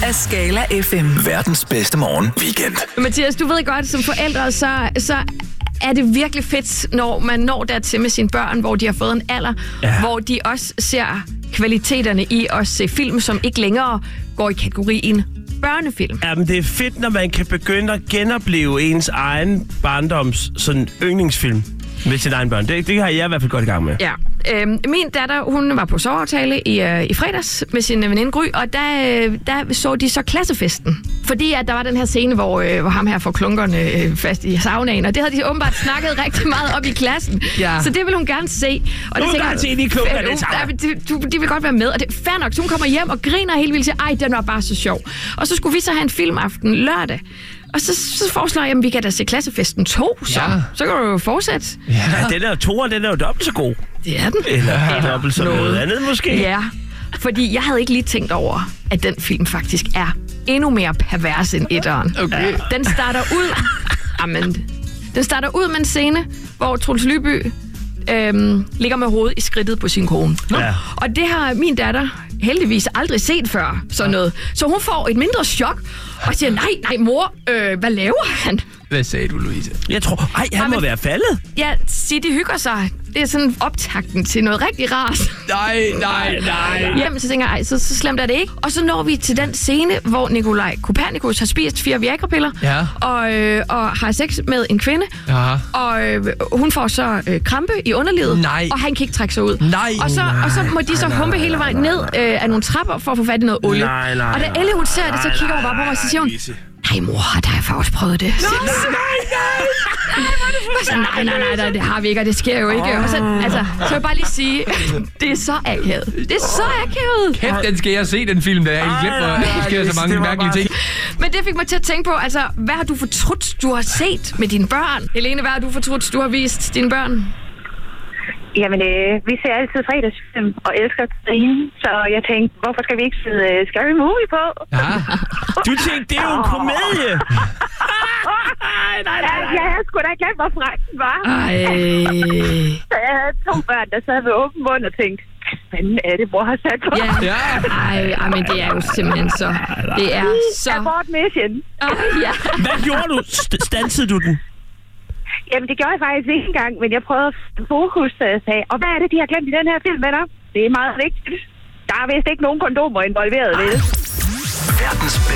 af Skala FM. Verdens bedste morgen weekend. Mathias, du ved godt, som forældre, så er det virkelig fedt, når man når dertil med sine børn, hvor de har fået en alder, hvor de også ser kvaliteterne i at se film, som ikke længere går i kategorien børnefilm. Jamen, det er fedt, når man kan begynde at genopleve ens egen barndoms sådan yndlingsfilm med sine egne børn. Det har jeg i hvert fald godt i gang med. Ja. Min datter, hun var på soveaftale i fredags med sin veninde Gry, og der så de så Klassefesten. Fordi at der var den her scene, hvor ham her får klunkerne fast i saunaen, og det havde de åbenbart snakket rigtig meget op i klassen. Ja. Så det vil hun gerne se. Og hun vil gerne se de klunkerne i saunaen. De vil godt være med, og det er fair nok. Så hun kommer hjem og griner helt vildt til, ej, den var bare så sjov. Og så skulle vi så have en filmaften lørdag. Og så foreslår jeg, at vi kan da se Klassefesten 2, så kan du jo fortsætte. Ja, den er jo 2, og den er jo dobbelt så god. Det er den. Eller dobbelt så noget andet måske. Ja, fordi jeg havde ikke lige tænkt over, at den film faktisk er endnu mere pervers end etteren. Okay. Den starter ud med en scene, hvor Troels Lyby ligger med hovedet i skridtet på sin kone. Ja. Og det har min datter heldigvis aldrig set før, sådan noget. Så hun får et mindre chok og siger, nej mor, hvad laver han? Hvad sagde du, Louise? Jeg tror, han må være faldet. Ja, de hygger sig. Det er sådan optakten til noget rigtig rart. Nej. Jamen, så tænker jeg, så slemt er det ikke. Og så når vi til den scene, hvor Nikolaj Kopernikus har spist 4 Viagra-piller og har sex med en kvinde. Ja. Og hun får så krampe i underlivet, og han kan ikke trække sig ud. Og så må de så humpe hele vejen ned af nogle trapper for at få fat i noget olie. Og da Elle hun ser det, så kigger hun bare på mig, og så siger hun, nej mor, der har jeg faktisk prøvet det. Nej, det har vi ikke, og det sker jo ikke. Og så vil jeg bare lige sige, det er så akavet. Det er så akavet. Kæft, den skal jeg se, den film, der jeg ikke glemt, at der sker så mange mærkelige ting. Men det fik mig til at tænke på, altså, hvad har du fortrudt, du har set med dine børn? Helene, hvad har du fortrudt, du har vist dine børn? Jamen, vi ser altid fredagsfilm og elsker Trine, så jeg tænkte, hvorfor skal vi ikke se Scary Movie på? Ja. Du tænkte, det er jo en komedie. Nej. Jeg havde sgu da glemt, hvor fræk den var. Så jeg havde 2 børn, der sad ved åben mund og tænkte, hvad er det, mor har sat på? Ja. Men det er jo simpelthen så... Det er så... Abort mission. Hvad gjorde du? Stansede du den? Jamen, det gjorde jeg faktisk ikke engang, men jeg prøvede at fokus, så jeg sagde, og hvad er det, de har glemt i den her film med dig? Det er meget vigtigt. Der er vist ikke nogen kondomer involveret ved det. Verdens